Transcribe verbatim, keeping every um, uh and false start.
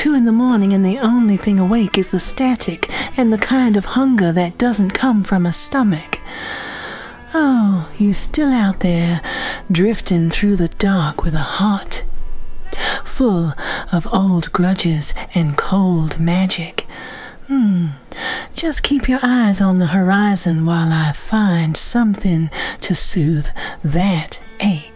two in the morning and the only thing awake is the static and the kind of hunger that doesn't come from a stomach. Oh, you still out there, drifting through the dark with a heart full of old grudges and cold magic. Hmm, just keep your eyes on the horizon while I find something to soothe that ache.